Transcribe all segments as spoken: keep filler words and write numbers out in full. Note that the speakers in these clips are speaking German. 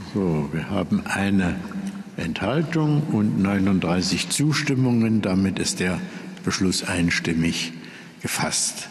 So, wir haben eine Enthaltung und neununddreißig Zustimmungen. Damit ist der Beschluss einstimmig gefasst.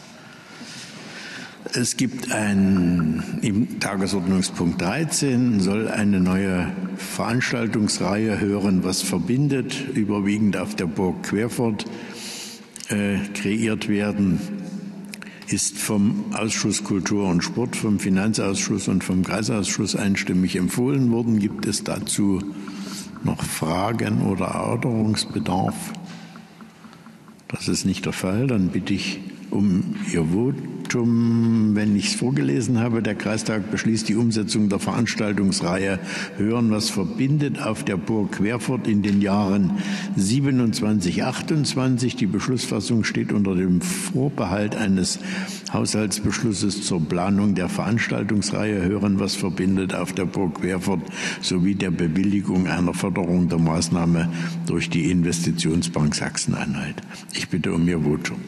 Es gibt ein, im Tagesordnungspunkt dreizehn soll eine neue Veranstaltungsreihe Hören, was verbindet, überwiegend auf der Burg Querfurt äh, kreiert werden. Ist vom Ausschuss Kultur und Sport, vom Finanzausschuss und vom Kreisausschuss einstimmig empfohlen worden. Gibt es dazu noch Fragen oder Erörterungsbedarf? Das ist nicht der Fall. Dann bitte ich um Ihr Votum. Wenn ich es vorgelesen habe, der Kreistag beschließt die Umsetzung der Veranstaltungsreihe Hören, was verbindet auf der Burg Querfurt in den Jahren siebenundzwanzig achtundzwanzig. Die Beschlussfassung steht unter dem Vorbehalt eines Haushaltsbeschlusses zur Planung der Veranstaltungsreihe Hören, was verbindet auf der Burg Querfurt sowie der Bewilligung einer Förderung der Maßnahme durch die Investitionsbank Sachsen-Anhalt. Ich bitte um Ihr Votum.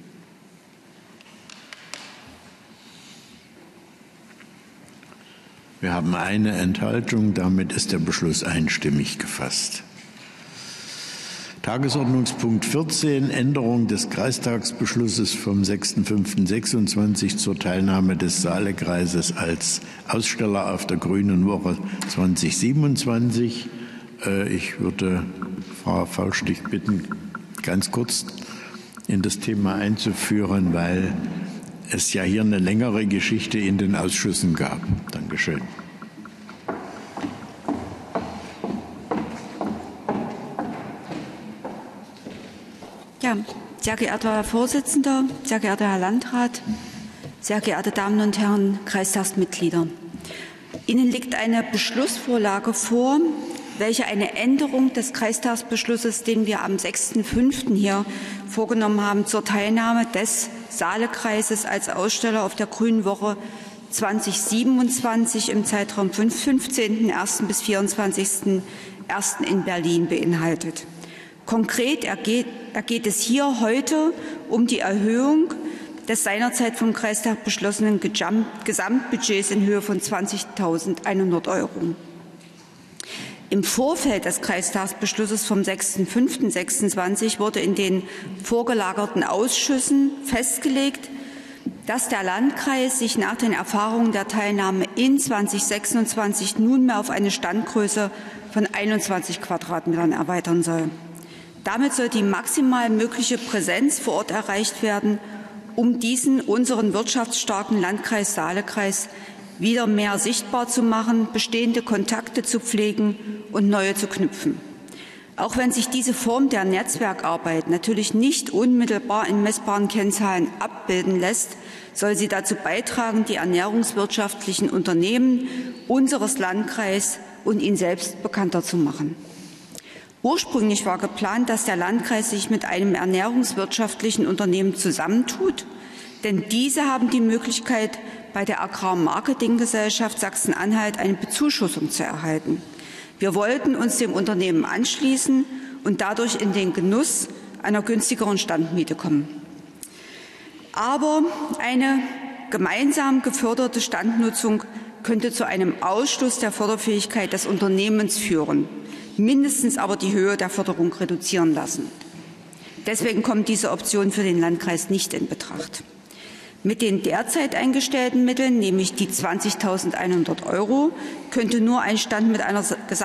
Wir haben eine Enthaltung. Damit ist der Beschluss einstimmig gefasst. Tagesordnungspunkt vierzehn, Änderung des Kreistagsbeschlusses vom sechster fünfter sechsundzwanzig zur Teilnahme des Saalekreises als Aussteller auf der Grünen Woche zweitausendsiebenundzwanzig. Ich würde Frau Faulstich bitten, ganz kurz in das Thema einzuführen, weil es ja hier eine längere Geschichte in den Ausschüssen gab. Dankeschön. Ja, sehr geehrter Herr Vorsitzender, sehr geehrter Herr Landrat, sehr geehrte Damen und Herren Kreistagsmitglieder. Ihnen liegt eine Beschlussvorlage vor, welche eine Änderung des Kreistagsbeschlusses, den wir am sechster fünfter hier vorgenommen haben, zur Teilnahme des Saalekreises als Aussteller auf der Grünen Woche zweitausendsiebenundzwanzig im Zeitraum vom fünfzehnten ersten bis vierundzwanzigsten ersten in Berlin beinhaltet. Konkret ergeht, ergeht es hier heute um die Erhöhung des seinerzeit vom Kreistag beschlossenen Gesamtbudgets in Höhe von zwanzigtausendeinhundert Euro. Im Vorfeld des Kreistagsbeschlusses vom sechster fünfter sechsundzwanzig wurde in den vorgelagerten Ausschüssen festgelegt, dass der Landkreis sich nach den Erfahrungen der Teilnahme in zweitausendsechsundzwanzig nunmehr auf eine Standgröße von einundzwanzig Quadratmetern erweitern soll. Damit soll die maximal mögliche Präsenz vor Ort erreicht werden, um diesen unseren wirtschaftsstarken Landkreis Saalekreis wieder mehr sichtbar zu machen, bestehende Kontakte zu pflegen und neue zu knüpfen. Auch wenn sich diese Form der Netzwerkarbeit natürlich nicht unmittelbar in messbaren Kennzahlen abbilden lässt, soll sie dazu beitragen, die ernährungswirtschaftlichen Unternehmen unseres Landkreises und ihn selbst bekannter zu machen. Ursprünglich war geplant, dass der Landkreis sich mit einem ernährungswirtschaftlichen Unternehmen zusammentut, denn diese haben die Möglichkeit, bei der Agrarmarketinggesellschaft Sachsen-Anhalt eine Bezuschussung zu erhalten. Wir wollten uns dem Unternehmen anschließen und dadurch in den Genuss einer günstigeren Standmiete kommen. Aber eine gemeinsam geförderte Standnutzung könnte zu einem Ausschluss der Förderfähigkeit des Unternehmens führen, mindestens aber die Höhe der Förderung reduzieren lassen. Deswegen kommt diese Option für den Landkreis nicht in Betracht. Mit den derzeit eingestellten Mitteln, nämlich die zwanzigtausendeinhundert Euro, könnte nur ein Stand mit einer